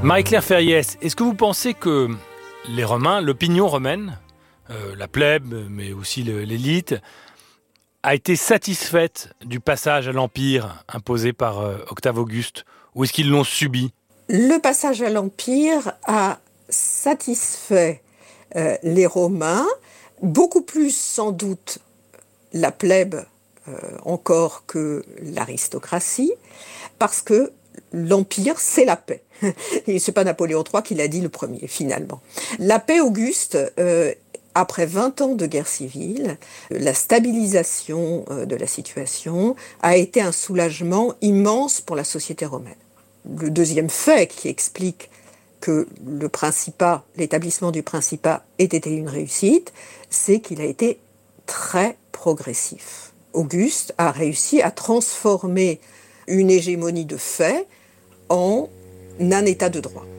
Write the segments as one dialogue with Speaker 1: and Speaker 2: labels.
Speaker 1: Marie-Claire Ferriès, est-ce que vous pensez que les Romains, l'opinion romaine, la plèbe, mais aussi l'élite, a été satisfaite du passage à l'Empire imposé par Octave Auguste, ou est-ce qu'ils l'ont subi ?
Speaker 2: Le passage à l'Empire a satisfait les Romains, beaucoup plus sans doute la plèbe encore que l'aristocratie, parce que l'Empire, c'est la paix. Et c'est pas Napoléon III qui l'a dit le premier, finalement. La paix Auguste, après 20 ans de guerre civile, la stabilisation de la situation a été un soulagement immense pour la société romaine. Le deuxième fait qui explique que le Principat, l'établissement du Principat ait été une réussite, c'est qu'il a été très progressif. Auguste a réussi à transformer une hégémonie de fait en un état de droit.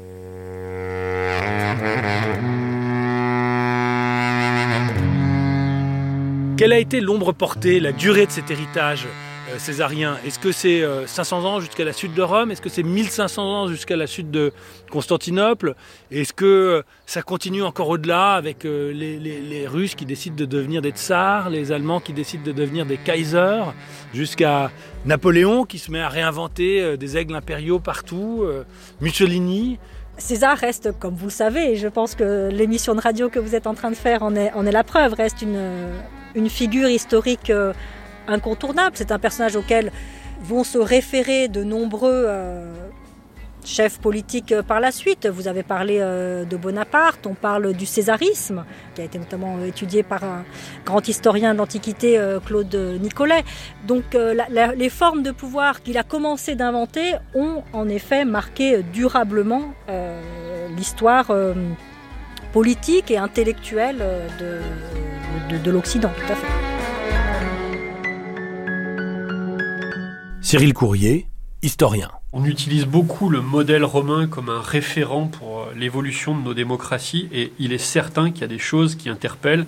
Speaker 1: Quelle a été l'ombre portée, la durée de cet héritage césarien ? Est-ce que c'est 500 ans jusqu'à la chute de Rome ? Est-ce que c'est 1500 ans jusqu'à la chute de Constantinople ? Est-ce que ça continue encore au-delà avec les Russes qui décident de devenir des tsars, les Allemands qui décident de devenir des kaisers, jusqu'à Napoléon qui se met à réinventer des aigles impériaux partout, Mussolini ?
Speaker 3: César reste, comme vous le savez, et je pense que l'émission de radio que vous êtes en train de faire en est la preuve, reste une figure historique incontournable. C'est un personnage auquel vont se référer de nombreux chefs politiques par la suite. Vous avez parlé de Bonaparte, on parle du césarisme, qui a été notamment étudié par un grand historien d'Antiquité, Claude Nicolet. Donc les formes de pouvoir qu'il a commencé d'inventer ont en effet marqué durablement l'histoire politique et intellectuelle de l'Occident, tout à fait.
Speaker 1: Cyril Courrier, historien.
Speaker 4: On utilise beaucoup le modèle romain comme un référent pour l'évolution de nos démocraties et il est certain qu'il y a des choses qui interpellent,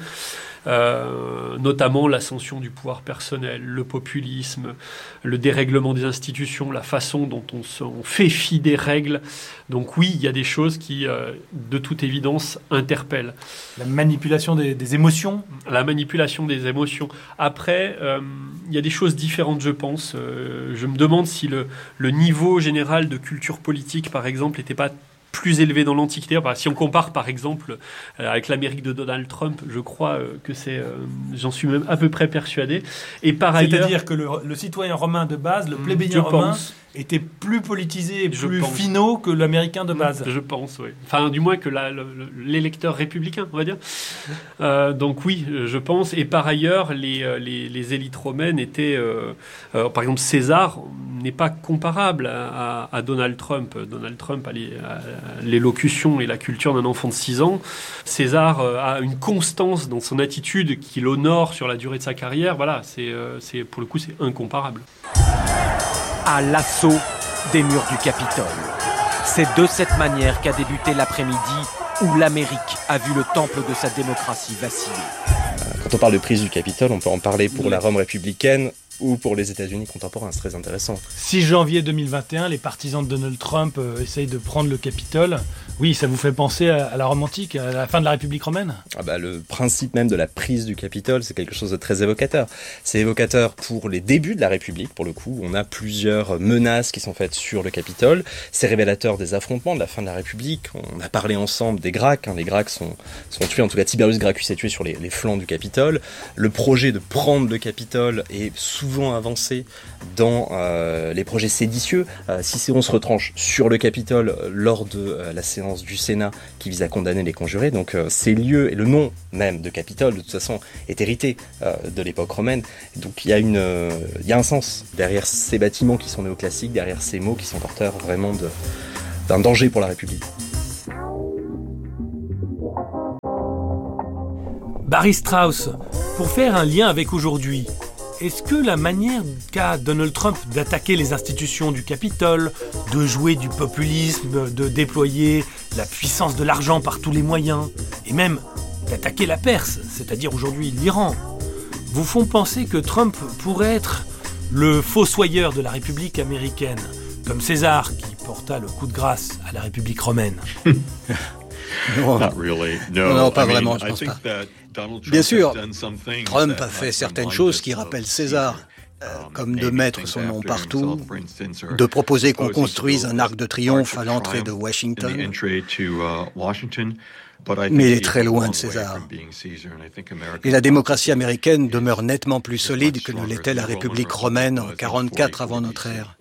Speaker 4: notamment l'ascension du pouvoir personnel, le populisme, le dérèglement des institutions, la façon dont on fait fi des règles. Donc oui, il y a des choses qui, de toute évidence, interpellent.
Speaker 1: La manipulation des émotions ?
Speaker 4: La manipulation des émotions. Après, il y a des choses différentes, je pense. Je me demande si le niveau général de culture politique, par exemple, n'était pas plus élevé dans l'Antiquité. Enfin, si on compare, par exemple, avec l'Amérique de Donald Trump, je crois que c'est... j'en suis même à peu près persuadé. Et par ailleurs...
Speaker 1: C'est-à-dire que le citoyen romain de base, le plébéien romain, était plus politisé et plus finot que l'américain de base.
Speaker 4: Je pense, oui. Enfin, du moins que l'électeur républicain, on va dire. Donc oui, je pense. Et par ailleurs, les élites romaines étaient... par exemple, César n'est pas comparable à Donald Trump. Donald Trump a l'élocution et la culture d'un enfant de 6 ans. César a une constance dans son attitude qui l'honore sur la durée de sa carrière. Voilà, c'est pour le coup, c'est incomparable.
Speaker 5: À l'assaut des murs du Capitole. C'est de cette manière qu'a débuté l'après-midi où l'Amérique a vu le temple de sa démocratie vaciller.
Speaker 6: Quand on parle de prise du Capitole, on peut en parler pour la Rome républicaine ou pour les États-Unis contemporains, c'est très intéressant.
Speaker 1: 6 janvier 2021, les partisans de Donald Trump essayent de prendre le Capitole. Oui, ça vous fait penser à la Rome antique, à la fin de la République romaine ?
Speaker 6: Le principe même de la prise du Capitole, c'est quelque chose de très évocateur. C'est évocateur pour les débuts de la République, pour le coup. On a plusieurs menaces qui sont faites sur le Capitole. C'est révélateur des affrontements de la fin de la République. On a parlé ensemble des Gracques. Les Gracques sont tués, en tout cas Tiberius Gracchus est tué sur les flancs du Capitole. Le projet de prendre le Capitole est souvent avancé dans les projets séditieux. Cicéron se retranche sur le Capitole lors de la séance du Sénat qui vise à condamner les conjurés. Donc ces lieux et le nom même de Capitole, de toute façon, est hérité de l'époque romaine. Donc il y a un sens derrière ces bâtiments qui sont néoclassiques, derrière ces mots qui sont porteurs vraiment d'un danger pour la République.
Speaker 1: Barry Strauss, pour faire un lien avec aujourd'hui, est-ce que la manière qu'a Donald Trump d'attaquer les institutions du Capitole, de jouer du populisme, de déployer la puissance de l'argent par tous les moyens, et même d'attaquer la Perse, c'est-à-dire aujourd'hui l'Iran, vous font penser que Trump pourrait être le fossoyeur de la République américaine, comme César qui porta le coup de grâce à la République romaine.
Speaker 7: Non, pas vraiment, je pense pas. Bien sûr, Trump a fait certaines choses qui rappellent César, comme de mettre son nom partout, de proposer qu'on construise un arc de triomphe à l'entrée de Washington. Mais il est très loin de César. Et la démocratie américaine demeure nettement plus solide que ne l'était la République romaine en 44 avant notre ère.